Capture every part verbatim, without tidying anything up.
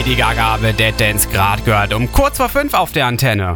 Die Gaga mit Dead Dance gerade gehört um kurz vor fünf auf der Antenne.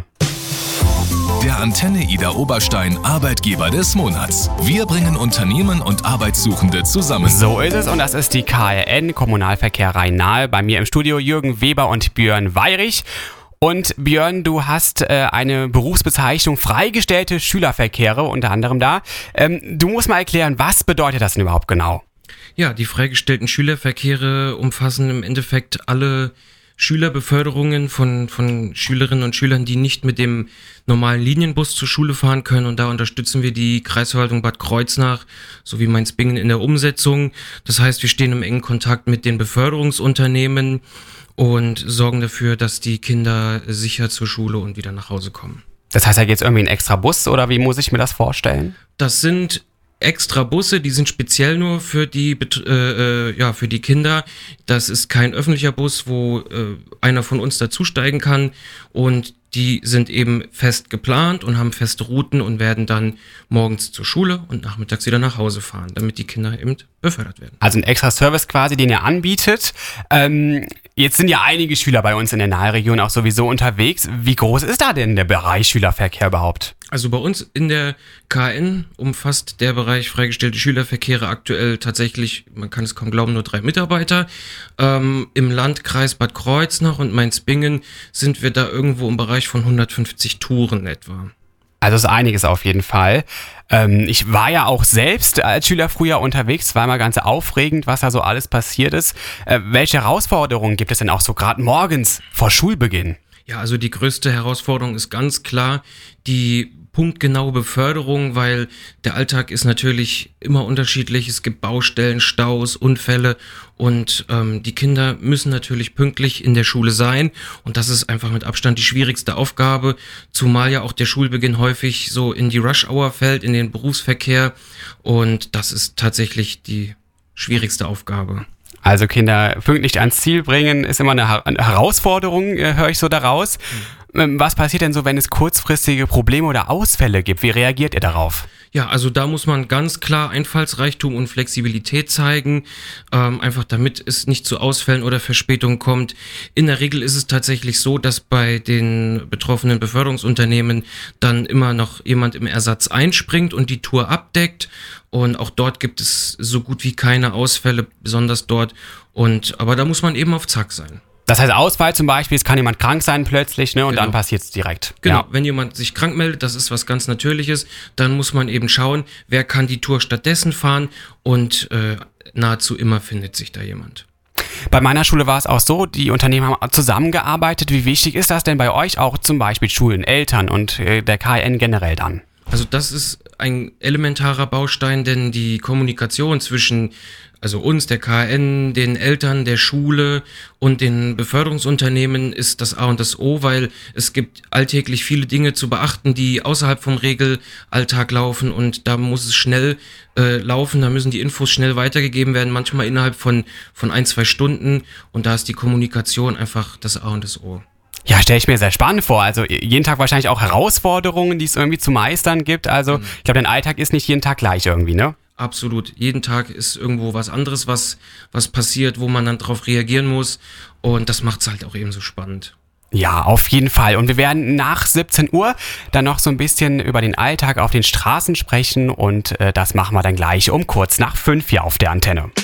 Der Antenne Ida Oberstein Arbeitgeber des Monats. Wir bringen Unternehmen und Arbeitssuchende zusammen. So ist es und das ist die K R N, Kommunalverkehr Rhein-Nahe. Bei mir im Studio Jürgen Weber und Björn Weyrich. Und Björn, du hast äh, eine Berufsbezeichnung freigestellte Schülerverkehre unter anderem da. Ähm, du musst mal erklären, was bedeutet das denn überhaupt genau? Ja, die freigestellten Schülerverkehre umfassen im Endeffekt alle Schülerbeförderungen von, von Schülerinnen und Schülern, die nicht mit dem normalen Linienbus zur Schule fahren können. Und da unterstützen wir die Kreisverwaltung Bad Kreuznach sowie Mainz-Bingen in der Umsetzung. Das heißt, wir stehen im engen Kontakt mit den Beförderungsunternehmen und sorgen dafür, dass die Kinder sicher zur Schule und wieder nach Hause kommen. Das heißt, da geht es irgendwie ein extra Bus oder wie muss ich mir das vorstellen? Das sind extra Busse, die sind speziell nur für die äh, ja für die Kinder. Das ist kein öffentlicher Bus, wo äh, einer von uns dazusteigen kann, und die sind eben fest geplant und haben feste Routen und werden dann morgens zur Schule und nachmittags wieder nach Hause fahren, damit die Kinder eben befördert werden. Also ein extra Service quasi, den ihr anbietet. Ähm, jetzt sind ja einige Schüler bei uns in der Nahregion auch sowieso unterwegs. Wie groß ist da denn der Bereich Schülerverkehr überhaupt? Also bei uns in der K N umfasst der Bereich freigestellte Schülerverkehre aktuell tatsächlich, man kann es kaum glauben, nur drei Mitarbeiter. Ähm, im Landkreis Bad Kreuznach und Mainz-Bingen sind wir da irgendwo im Bereich von hundertfünfzig Touren etwa. Also ist einiges auf jeden Fall. Ähm, ich war ja auch selbst als Schüler früher unterwegs, war mal ganz aufregend, was da so alles passiert ist. Äh, welche Herausforderungen gibt es denn auch so gerade morgens vor Schulbeginn? Ja, also die größte Herausforderung ist ganz klar die punktgenaue Beförderung, weil der Alltag ist natürlich immer unterschiedlich. Es gibt Baustellen, Staus, Unfälle, und ähm, die Kinder müssen natürlich pünktlich in der Schule sein, und das ist einfach mit Abstand die schwierigste Aufgabe, zumal ja auch der Schulbeginn häufig so in die Rush-Hour fällt, in den Berufsverkehr, und das ist tatsächlich die schwierigste Aufgabe. Also Kinder pünktlich ans Ziel bringen, ist immer eine Herausforderung, höre ich so daraus. Mhm. Was passiert denn so, wenn es kurzfristige Probleme oder Ausfälle gibt? Wie reagiert ihr darauf? Ja, also da muss man ganz klar Einfallsreichtum und Flexibilität zeigen, ähm, einfach damit es nicht zu Ausfällen oder Verspätungen kommt. In der Regel ist es tatsächlich so, dass bei den betroffenen Beförderungsunternehmen dann immer noch jemand im Ersatz einspringt und die Tour abdeckt. Und auch dort gibt es so gut wie keine Ausfälle, besonders dort. Und aber da muss man eben auf Zack sein. Das heißt, Ausfall zum Beispiel, es kann jemand krank sein plötzlich, ne, und genau. Dann passiert es direkt. Genau, ja. Wenn jemand sich krank meldet, das ist was ganz Natürliches, dann muss man eben schauen, wer kann die Tour stattdessen fahren, und äh, nahezu immer findet sich da jemand. Bei meiner Schule war es auch so, die Unternehmen haben zusammengearbeitet. Wie wichtig ist das denn bei euch auch, zum Beispiel Schulen, Eltern und äh, der K N generell dann? Also das ist ein elementarer Baustein, denn die Kommunikation zwischen also uns, der K N, den Eltern, der Schule und den Beförderungsunternehmen ist das A und das O, weil es gibt alltäglich viele Dinge zu beachten, die außerhalb vom Regelalltag laufen, und da muss es schnell äh, laufen, da müssen die Infos schnell weitergegeben werden, manchmal innerhalb von, von ein, zwei Stunden, und da ist die Kommunikation einfach das A und das O. Ja, stelle ich mir sehr spannend vor. Also jeden Tag wahrscheinlich auch Herausforderungen, die es irgendwie zu meistern gibt. Also ich glaube, dein Alltag ist nicht jeden Tag gleich irgendwie, ne? Absolut. Jeden Tag ist irgendwo was anderes, was, was passiert, wo man dann drauf reagieren muss. Und das macht es halt auch eben so spannend. Ja, auf jeden Fall. Und wir werden nach siebzehn Uhr dann noch so ein bisschen über den Alltag auf den Straßen sprechen. Und äh, das machen wir dann gleich um kurz nach fünf hier auf der Antenne.